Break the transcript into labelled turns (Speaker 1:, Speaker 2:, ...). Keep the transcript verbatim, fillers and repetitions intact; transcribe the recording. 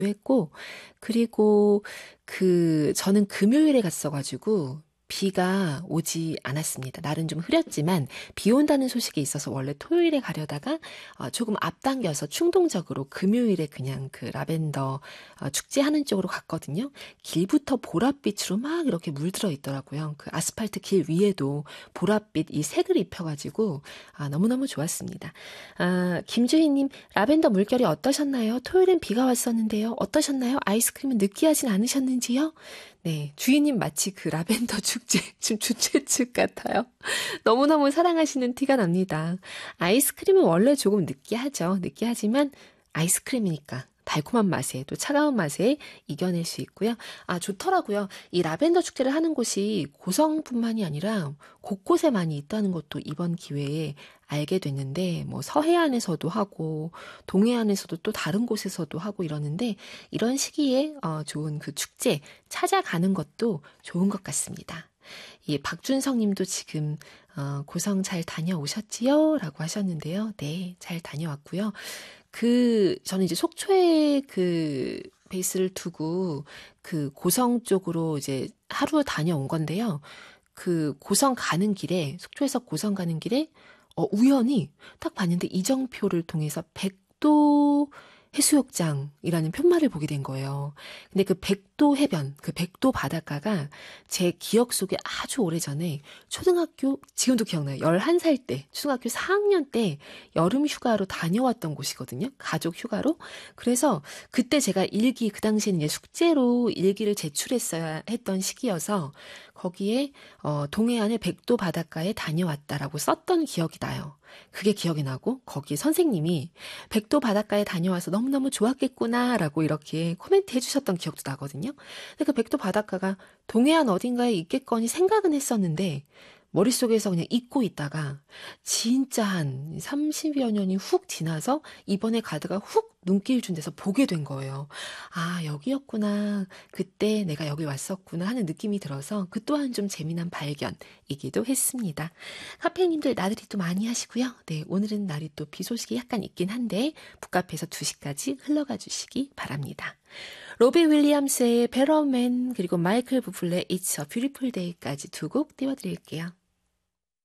Speaker 1: 했고, 그리고 그 저는 금요일에 갔어가지고 비가 오지 않았습니다. 날은 좀 흐렸지만 비 온다는 소식이 있어서 원래 토요일에 가려다가 어, 조금 앞당겨서 충동적으로 금요일에 그냥 그 라벤더 어, 축제하는 쪽으로 갔거든요. 길부터 보랏빛으로 막 이렇게 물들어 있더라고요. 그 아스팔트 길 위에도 보랏빛 이 색을 입혀가지고 아, 너무너무 좋았습니다. 아, 김주희님, 라벤더 물결이 어떠셨나요? 토요일엔 비가 왔었는데요. 어떠셨나요? 아이스크림은 느끼하진 않으셨는지요? 네, 주인님 마치 그 라벤더 축제 지금 주최 측 같아요. 너무너무 사랑하시는 티가 납니다. 아이스크림은 원래 조금 느끼하죠. 느끼하지만 아이스크림이니까 달콤한 맛에 또 차가운 맛에 이겨낼 수 있고요. 아, 좋더라고요. 이 라벤더 축제를 하는 곳이 고성뿐만이 아니라 곳곳에 많이 있다는 것도 이번 기회에 알게 됐는데, 뭐 서해안에서도 하고 동해안에서도 또 다른 곳에서도 하고 이러는데, 이런 시기에 어, 좋은 그 축제 찾아가는 것도 좋은 것 같습니다. 이 박준성 님도 지금 어, 고성 잘 다녀오셨지요? 라고 하셨는데요. 네, 잘 다녀왔고요. 그, 저는 이제 속초에 그 베이스를 두고 그 고성 쪽으로 이제 하루 다녀온 건데요. 그 고성 가는 길에, 속초에서 고성 가는 길에, 어, 우연히 딱 봤는데 이정표를 통해서 백도 해수욕장이라는 편말을 보게 된 거예요. 근데 그 백도 해변, 그 백도 바닷가가 제 기억 속에 아주 오래전에 초등학교, 지금도 기억나요. 열한 살 때, 초등학교 사 학년 때 여름 휴가로 다녀왔던 곳이거든요. 가족 휴가로. 그래서 그때 제가 일기, 그 당시에는 이제 숙제로 일기를 제출했어야 했던 시기여서 거기에 어, 동해안의 백도 바닷가에 다녀왔다라고 썼던 기억이 나요. 그게 기억이 나고 거기 선생님이 백도 바닷가에 다녀와서 너무너무 좋았겠구나 라고 이렇게 코멘트 해주셨던 기억도 나거든요. 근데 그 백도 바닷가가 동해안 어딘가에 있겠거니 생각은 했었는데 머릿속에서 그냥 잊고 있다가 진짜 한 삼십여 년이 훅 지나서 이번에 가다가 훅 눈길 준 데서 보게 된 거예요. 아, 여기였구나. 그때 내가 여기 왔었구나 하는 느낌이 들어서 그 또한 좀 재미난 발견이기도 했습니다. 카페님들 나들이 또 많이 하시고요. 네, 오늘은 날이 또 비 소식이 약간 있긴 한데 북카페에서 두 시까지 흘러가 주시기 바랍니다. 로비 윌리엄스의 베러맨 그리고 마이클 부블레 It's a Beautiful Day까지 두 곡 띄워드릴게요.